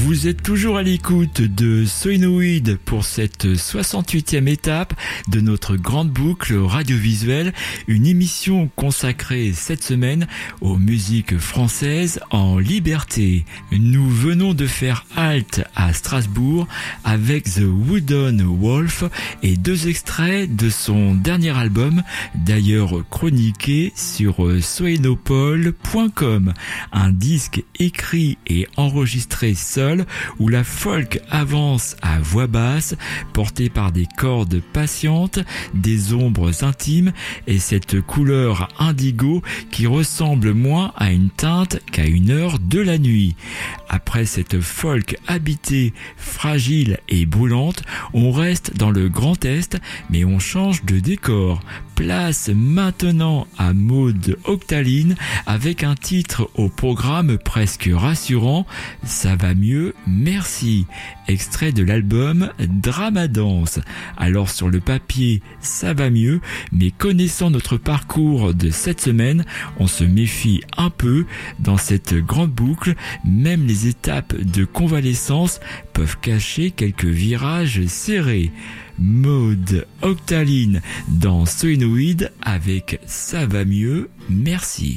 Vous êtes toujours à l'écoute de Solenoid pour cette 68e étape de notre grande boucle radiovisuelle, une émission consacrée cette semaine aux musiques françaises en liberté. Nous venons de faire halte à Strasbourg avec The Wooden Wolf et 2 extraits de son dernier album, d'ailleurs chroniqué sur soenopol.com, un disque écrit et enregistré seul où la folk avance à voix basse, portée par des cordes patientes, des ombres intimes et cette couleur indigo qui ressemble moins à une teinte qu'à une heure de la nuit. Après cette folk habitée, fragile et brûlante, on reste dans le Grand Est, mais on change de décor. Place maintenant à Maud Octaline avec un titre au programme presque rassurant, Ça va mieux, merci. Extrait de l'album Dramadance. Alors sur le papier, ça va mieux, mais connaissant notre parcours de cette semaine, on se méfie un peu. Dans cette grande boucle, même les étapes de convalescence peuvent cacher quelques virages serrés. Maud Octaline dans Solenoid avec Ça va mieux, merci.